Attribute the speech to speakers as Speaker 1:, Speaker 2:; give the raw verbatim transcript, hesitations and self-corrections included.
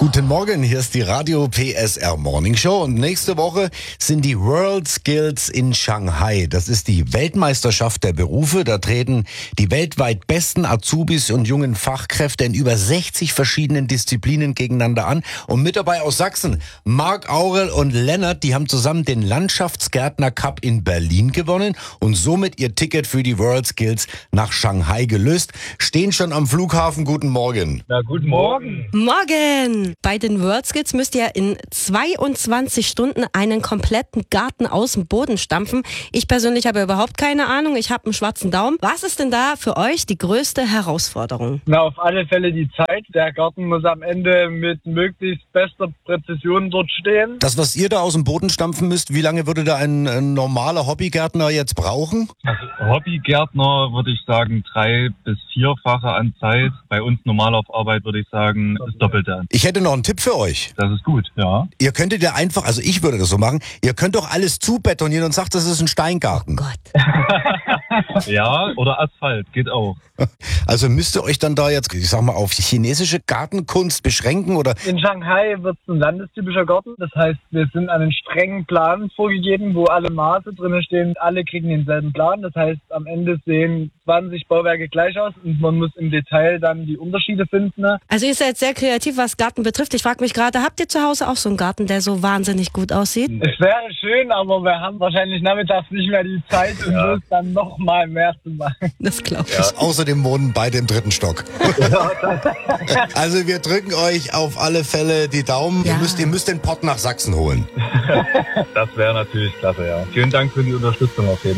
Speaker 1: Guten Morgen, hier ist die Radio P S R Morning Show und nächste Woche sind die World Skills in Shanghai. Das ist die Weltmeisterschaft der Berufe. Da treten die weltweit besten Azubis und jungen Fachkräfte in über sechzig verschiedenen Disziplinen gegeneinander an. Und mit dabei aus Sachsen, Marc Aurel und Lennart, die haben zusammen den Landschaftsgärtner Cup in Berlin gewonnen und somit ihr Ticket für die World Skills nach Shanghai gelöst. Stehen schon am Flughafen. Guten Morgen.
Speaker 2: Na, guten Morgen.
Speaker 3: Morgen! Bei den World Skills müsst ihr in zweiundzwanzig Stunden einen kompletten Garten aus dem Boden stampfen. Ich persönlich habe überhaupt keine Ahnung. Ich habe einen schwarzen Daumen. Was ist denn da für euch die größte Herausforderung?
Speaker 2: Na, auf alle Fälle die Zeit. Der Garten muss am Ende mit möglichst bester Präzision dort stehen.
Speaker 1: Das, was ihr da aus dem Boden stampfen müsst, wie lange würde da ein, ein normaler Hobbygärtner jetzt brauchen?
Speaker 4: Also Hobbygärtner würde ich sagen drei- bis vierfache an Zeit. Bei uns normal auf Arbeit würde ich sagen das Doppelte an.
Speaker 1: Ich hätte noch einen Tipp für euch.
Speaker 4: Das ist gut, ja.
Speaker 1: Ihr könntet ja einfach, also ich würde das so machen, ihr könnt doch alles zubetonieren und sagt, das ist ein Steingarten.
Speaker 3: Oh Gott.
Speaker 4: Ja, oder Asphalt, geht auch.
Speaker 1: Also müsst ihr euch dann da jetzt, ich sag mal, auf chinesische Gartenkunst beschränken oder?
Speaker 2: In Shanghai wird es ein landestypischer Garten. Das heißt, wir sind an einen strengen Plan vorgegeben, wo alle Maße drin stehen. Alle kriegen denselben Plan. Das heißt, am Ende sehen zwanzig Bauwerke gleich aus und man muss im Detail dann die Unterschiede finden.
Speaker 3: Also ihr seid sehr kreativ, was Garten betrifft. Ich frage mich gerade, habt ihr zu Hause auch so einen Garten, der so wahnsinnig gut aussieht?
Speaker 2: Es wäre schön, aber wir haben wahrscheinlich nachmittags nicht mehr die Zeit, um
Speaker 4: Ja.
Speaker 2: das dann noch mal mehr zu machen.
Speaker 3: Das glaube ich.
Speaker 1: Ja. Außerdem wohnen beide im dritten Stock. Also wir drücken euch auf alle Fälle die Daumen.
Speaker 3: Ja.
Speaker 1: Ihr müsst, ihr müsst den Pott nach Sachsen holen.
Speaker 4: Das wäre natürlich klasse, ja. Vielen Dank für die Unterstützung auf jeden Fall.